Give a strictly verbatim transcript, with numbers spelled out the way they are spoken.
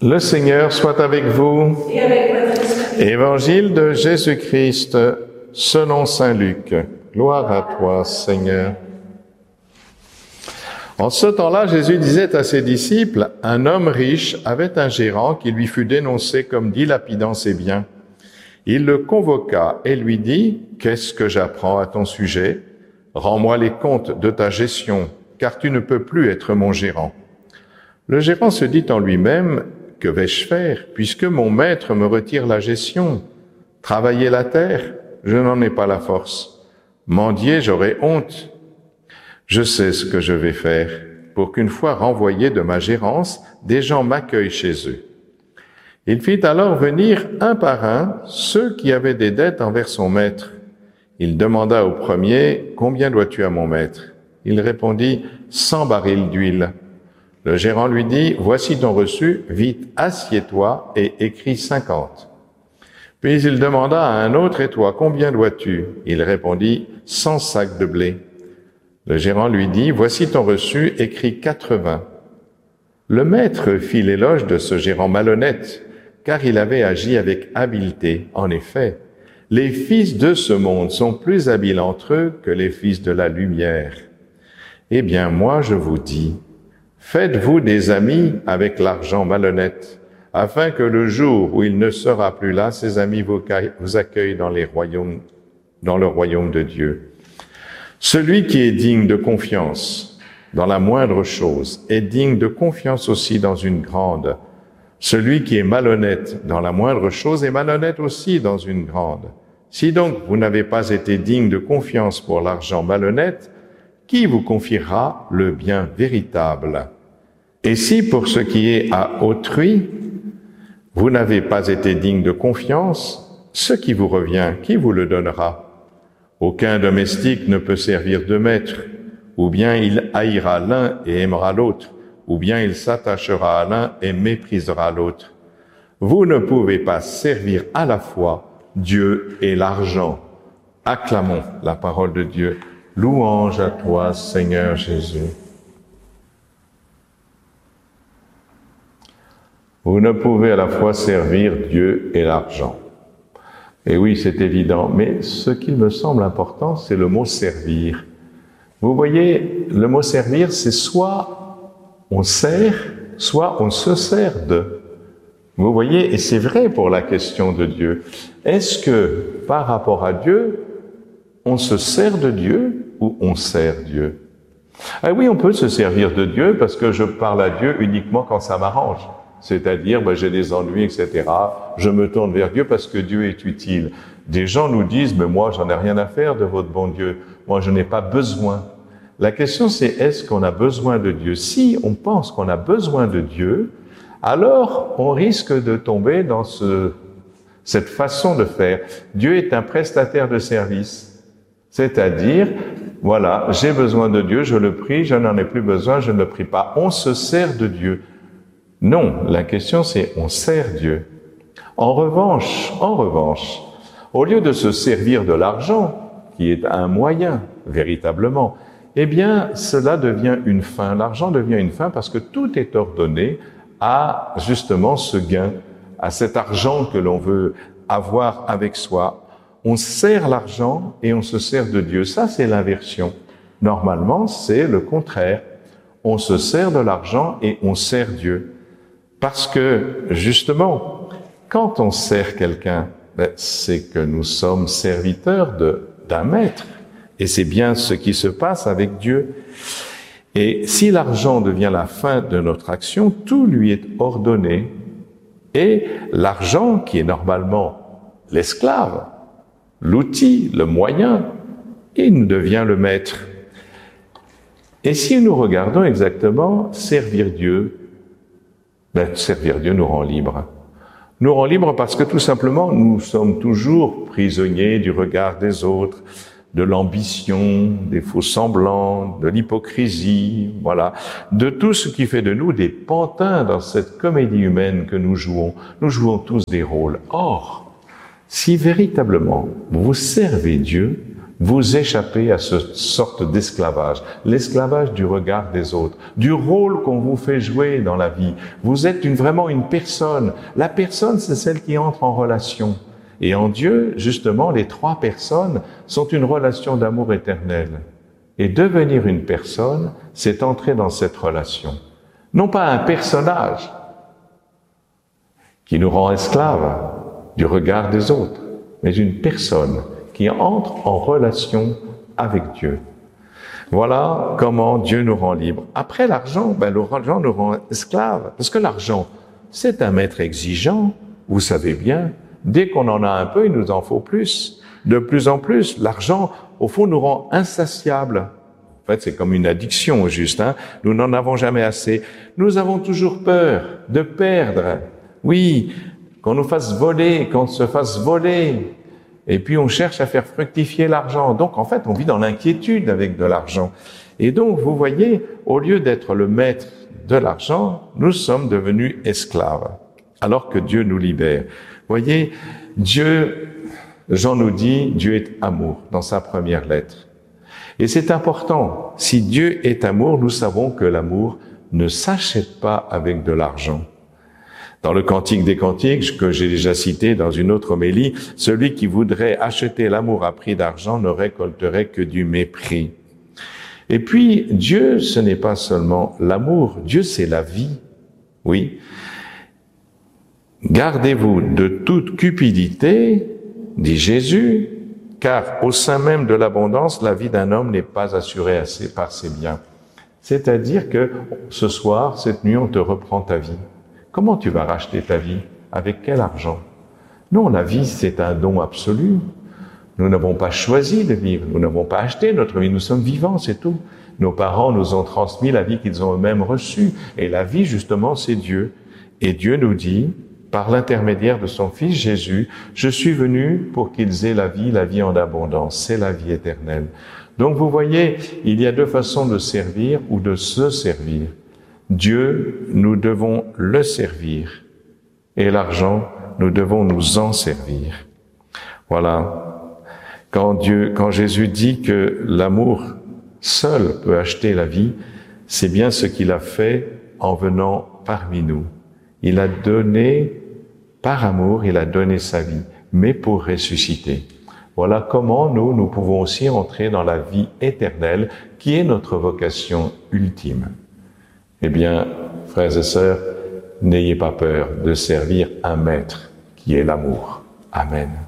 Le Seigneur soit avec vous. Et avec votre esprit. Évangile de Jésus-Christ selon saint Luc. Gloire à toi, Seigneur. En ce temps-là, Jésus disait à ses disciples, « Un homme riche avait un gérant qui lui fut dénoncé comme dilapidant ses biens. Il le convoqua et lui dit, « Qu'est-ce que j'apprends à ton sujet? Rends-moi les comptes de ta gestion, car tu ne peux plus être mon gérant. » Le gérant se dit en lui-même, « Que vais-je faire, puisque mon maître me retire la gestion? Travailler la terre, je n'en ai pas la force. Mendier, j'aurai honte. Je sais ce que je vais faire, pour qu'une fois renvoyé de ma gérance, des gens m'accueillent chez eux. » Il fit alors venir un par un ceux qui avaient des dettes envers son maître. Il demanda au premier, « Combien dois-tu à mon maître ?» Il répondit, « Cent barils d'huile. » Le gérant lui dit, « Voici ton reçu, vite, assieds-toi et écris cinquante. » Puis il demanda à un autre, « Et toi, combien dois-tu » Il répondit, « Cent sacs de blé. » Le gérant lui dit, « Voici ton reçu, écris quatre-vingts. » Le maître fit l'éloge de ce gérant malhonnête, car il avait agi avec habileté. En effet, les fils de ce monde sont plus habiles entre eux que les fils de la lumière. Eh bien, moi, je vous dis, faites-vous des amis avec l'argent malhonnête, afin que le jour où il ne sera plus là, ses amis vous accueillent dans les royaumes, dans le royaume de Dieu. Celui qui est digne de confiance dans la moindre chose est digne de confiance aussi dans une grande. Celui qui est malhonnête dans la moindre chose est malhonnête aussi dans une grande. Si donc vous n'avez pas été digne de confiance pour l'argent malhonnête, qui vous confiera le bien véritable? Et si pour ce qui est à autrui, vous n'avez pas été digne de confiance, ce qui vous revient, qui vous le donnera? Aucun domestique ne peut servir de maître, ou bien il haïra l'un et aimera l'autre, ou bien il s'attachera à l'un et méprisera l'autre. Vous ne pouvez pas servir à la fois Dieu et l'argent. Acclamons la parole de Dieu. Louange à toi, Seigneur Jésus. Vous ne pouvez à la fois servir Dieu et l'argent. Et oui, c'est évident, mais ce qu'il me semble important, c'est le mot « servir ». Vous voyez, le mot « servir », c'est soit on sert, soit on se sert de. Vous voyez, et c'est vrai pour la question de Dieu. Est-ce que, par rapport à Dieu, on se sert de Dieu ou on sert Dieu? Ah oui, on peut se servir de Dieu parce que je parle à Dieu uniquement quand ça m'arrange. C'est-à-dire, ben, j'ai des ennuis, et cetera. Je me tourne vers Dieu parce que Dieu est utile. Des gens nous disent, mais moi, j'en ai rien à faire de votre bon Dieu. Moi, je n'ai pas besoin. La question, c'est est-ce qu'on a besoin de Dieu? Si on pense qu'on a besoin de Dieu, alors on risque de tomber dans ce, cette façon de faire. Dieu est un prestataire de service. C'est-à-dire, voilà, j'ai besoin de Dieu, je le prie, je n'en ai plus besoin, je ne le prie pas. On se sert de Dieu. Non, la question c'est on sert Dieu. En revanche, en revanche, au lieu de se servir de l'argent, qui est un moyen, véritablement, eh bien, cela devient une fin. L'argent devient une fin parce que tout est ordonné à, justement, ce gain, à cet argent que l'on veut avoir avec soi. On sert l'argent et on se sert de Dieu. Ça, c'est l'inversion. Normalement, c'est le contraire. On se sert de l'argent et on sert Dieu. Parce que, justement, quand on sert quelqu'un, ben, c'est que nous sommes serviteurs de, d'un maître. Et c'est bien ce qui se passe avec Dieu. Et si l'argent devient la fin de notre action, tout lui est ordonné. Et l'argent, qui est normalement l'esclave, l'outil, le moyen, il devient le maître. Et si nous regardons exactement servir Dieu, ben, servir Dieu nous rend libres. Nous rend libres parce que tout simplement, nous sommes toujours prisonniers du regard des autres, de l'ambition, des faux semblants, de l'hypocrisie, voilà, de tout ce qui fait de nous des pantins dans cette comédie humaine que nous jouons. Nous jouons tous des rôles. Or, si véritablement vous servez Dieu, Vous échappez à cette sorte d'esclavage, l'esclavage du regard des autres, du rôle qu'on vous fait jouer dans la vie. Vous êtes une, vraiment une personne. La personne, c'est celle qui entre en relation. Et en Dieu, justement, les trois personnes sont une relation d'amour éternel. Et devenir une personne, c'est entrer dans cette relation. Non pas un personnage qui nous rend esclaves du regard des autres, mais une personne qui entre en relation avec Dieu. Voilà comment Dieu nous rend libres. Après l'argent, ben l'argent nous rend esclaves, parce que l'argent, c'est un maître exigeant, vous savez bien, dès qu'on en a un peu, il nous en faut plus. De plus en plus, l'argent, au fond, nous rend insatiables. En fait, c'est comme une addiction, au juste, hein. Nous n'en avons jamais assez. Nous avons toujours peur de perdre. Oui, qu'on nous fasse voler, qu'on se fasse voler. Et puis on cherche à faire fructifier l'argent. Donc en fait, on vit dans l'inquiétude avec de l'argent. Et donc, vous voyez, au lieu d'être le maître de l'argent, nous sommes devenus esclaves, alors que Dieu nous libère. Voyez, Dieu, Jean nous dit, Dieu est amour, dans sa première lettre. Et c'est important. Si Dieu est amour, nous savons que l'amour ne s'achète pas avec de l'argent. Dans le Cantique des Cantiques, que j'ai déjà cité dans une autre homélie, celui qui voudrait acheter l'amour à prix d'argent ne récolterait que du mépris. Et puis, Dieu, ce n'est pas seulement l'amour, Dieu c'est la vie. Oui. Gardez-vous de toute cupidité, dit Jésus, car au sein même de l'abondance, la vie d'un homme n'est pas assurée assez par ses biens. C'est-à-dire que ce soir, cette nuit, on te reprend ta vie. Comment tu vas racheter ta vie? Avec quel argent? Non, la vie, c'est un don absolu. Nous n'avons pas choisi de vivre, nous n'avons pas acheté notre vie, nous sommes vivants, c'est tout. Nos parents nous ont transmis la vie qu'ils ont eux-mêmes reçue. Et la vie, justement, c'est Dieu. Et Dieu nous dit, par l'intermédiaire de son Fils Jésus, je suis venu pour qu'ils aient la vie, la vie en abondance. C'est la vie éternelle. Donc vous voyez, il y a deux façons de servir ou de se servir. Dieu, nous devons le servir. Et l'argent, nous devons nous en servir. Voilà. Quand Dieu, quand Jésus dit que l'amour seul peut acheter la vie, c'est bien ce qu'il a fait en venant parmi nous. Il a donné, par amour, il a donné sa vie, mais pour ressusciter. Voilà comment nous, nous pouvons aussi entrer dans la vie éternelle, qui est notre vocation ultime. Eh bien, frères et sœurs, n'ayez pas peur de servir un maître qui est l'amour. Amen.